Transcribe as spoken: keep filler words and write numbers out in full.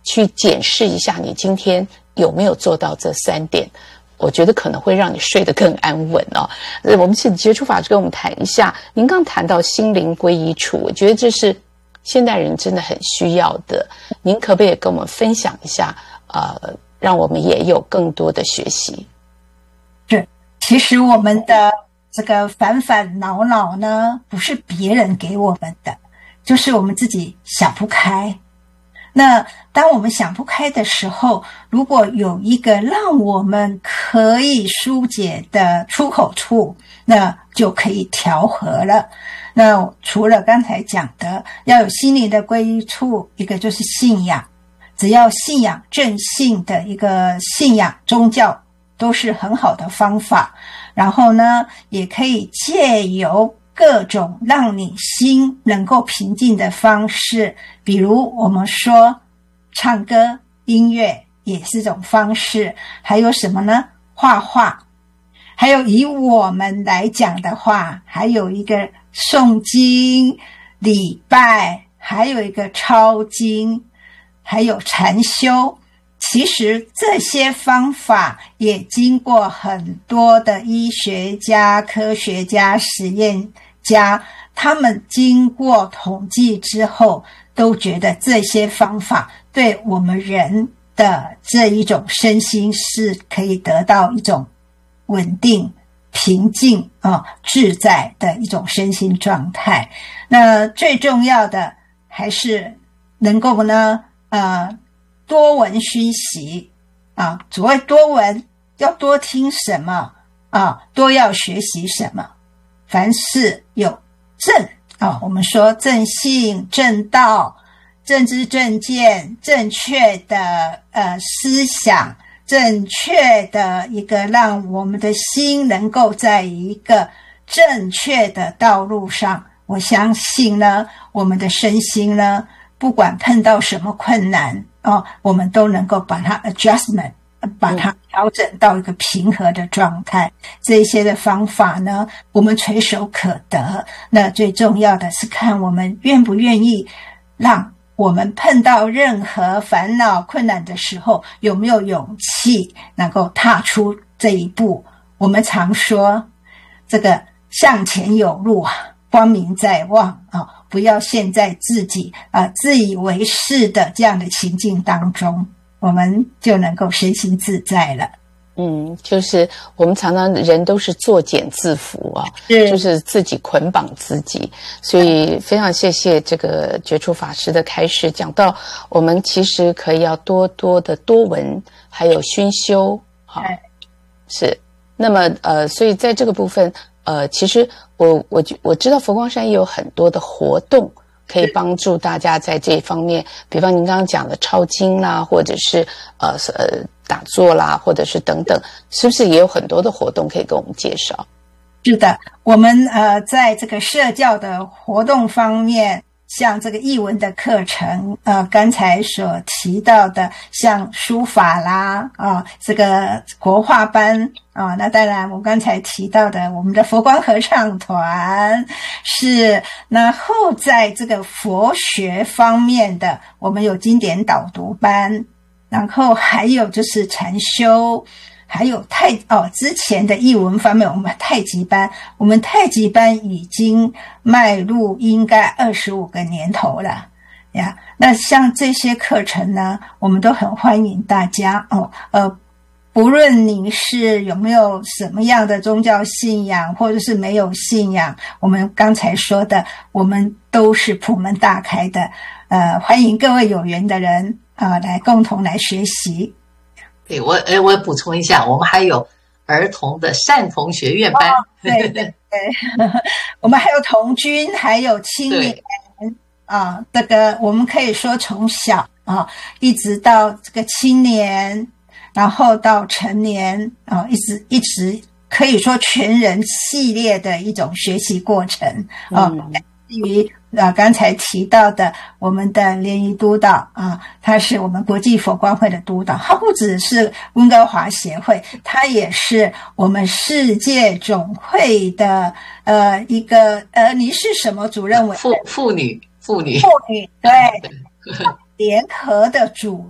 去检视一下你今天有没有做到这三点，我觉得可能会让你睡得更安稳哦。呃，我们请觉出法师跟我们谈一下，您刚谈到心灵归一处，我觉得这是现代人真的很需要的。您可不可以跟我们分享一下，呃，让我们也有更多的学习？ 是，其实我们的这个烦烦恼恼呢，不是别人给我们的，就是我们自己想不开。那当我们想不开的时候，如果有一个让我们可以疏解的出口处，那就可以调和了。那除了刚才讲的要有心灵的归一处，一个就是信仰，只要信仰正信的一个信仰宗教都是很好的方法。然后呢，也可以借由各种让你心能够平静的方式，比如我们说唱歌、音乐也是种方式，还有什么呢？画画，还有以我们来讲的话，还有一个诵经、礼拜，还有一个抄经，还有禅修。其实这些方法也经过很多的医学家、科学家、实验家，他们经过统计之后，都觉得这些方法对我们人的这一种身心是可以得到一种稳定、平静啊、自在的一种身心状态。那最重要的还是能够呢，呃。多闻熏习啊，所谓多闻要多听什么啊，多要学习什么。凡是有正啊，我们说正信、正道、正知、正见、正确的呃思想，正确的一个让我们的心能够在一个正确的道路上，我相信呢，我们的身心呢，不管碰到什么困难哦，我们都能够把它 adjustment， 把它调整到一个平和的状态。这一些的方法呢，我们垂手可得。那最重要的是看我们愿不愿意，让我们碰到任何烦恼困难的时候，有没有勇气能够踏出这一步。我们常说，这个向前有路啊，光明在望啊，不要陷在自己啊、呃、自以为是的这样的情境当中，我们就能够身心自在了。 嗯，就是我们常常人都是作茧自缚啊，就是自己捆绑自己。所以非常谢谢这个觉出法师的开示，讲到我们其实可以要多多的多闻，还有熏修啊，是。那么呃，所以在这个部分。呃，其实我我我知道佛光山也有很多的活动可以帮助大家在这一方面，比方您刚刚讲的抄经啦，或者是呃呃打坐啦，或者是等等，是不是也有很多的活动可以跟我们介绍？ 是的，我们呃在这个社教的活动方面，像这个艺文的课程，呃，刚才所提到的，像书法啦，啊，这个国画班啊，那当然我刚才提到的，我们的佛光合唱团是，然后在这个佛学方面的，我们有经典导读班，然后还有就是禅修。还有太哦，之前的艺文方面，我们太极班，我们太极班已经迈入应该二十五个年头了呀。那像这些课程呢，我们都很欢迎大家哦。呃，不论你是有没有什么样的宗教信仰，或者是没有信仰，我们刚才说的，我们都是普门大开的。呃，欢迎各位有缘的人啊、呃，来共同来学习。 对，我呃，我补充一下，我们还有儿童的善童学院班，哦、 对对对，我们还有童军，还有青年啊，这个我们可以说从小啊一直到这个青年，然后到成年啊，一直一直可以说全人系列的一种学习过程啊。嗯至于啊，刚才提到的我们的联谊督导啊，他是我们国际佛光会的督导，他不只是温哥华协会，他也是我们世界总会的呃一个呃，你是什么主任委？ 妇妇女妇女妇女对联合的主